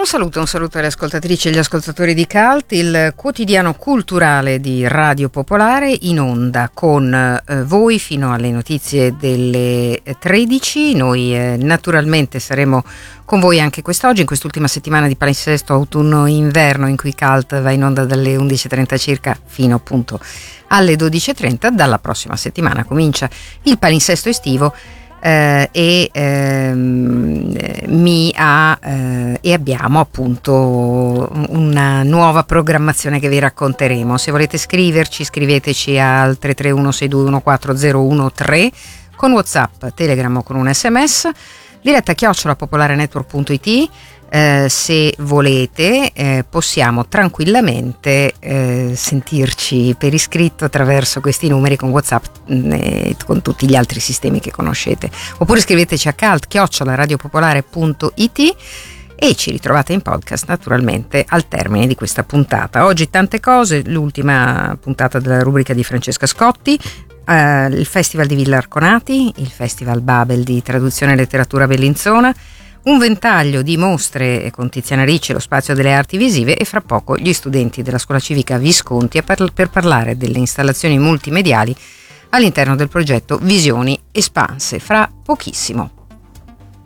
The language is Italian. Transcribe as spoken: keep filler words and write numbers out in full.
Un saluto, un saluto alle ascoltatrici e agli ascoltatori di Cult, il quotidiano culturale di Radio Popolare, in onda con eh, voi fino alle notizie delle tredici. Noi eh, naturalmente saremo con voi anche quest'oggi, in quest'ultima settimana di palinsesto autunno-inverno, in cui Cult va in onda dalle undici e trenta circa fino appunto alle dodici e trenta. Dalla prossima settimana comincia il palinsesto estivo. Eh, e ehm, mi ha eh, e abbiamo appunto una nuova programmazione che vi racconteremo. Se volete scriverci, scriveteci al tre tre uno sei due uno quattro zero uno tre con WhatsApp, Telegram o con un sms, diretta chiocciola popolarenetwork punto it. Eh, se volete eh, possiamo tranquillamente eh, sentirci per iscritto attraverso questi numeri con WhatsApp e con tutti gli altri sistemi che conoscete, oppure scriveteci a cult chiocciola radiopopolare punto it e ci ritrovate in podcast naturalmente al termine di questa puntata. Oggi tante cose, l'ultima puntata della rubrica di Francesca Scotti, eh, il Festival di Villa Arconati, il Festival Babel di traduzione e letteratura bellinzona, un ventaglio di mostre con Tiziana Ricci, lo spazio delle arti visive, e fra poco gli studenti della scuola civica Visconti per parlare delle installazioni multimediali all'interno del progetto Visioni Espanse. Fra pochissimo.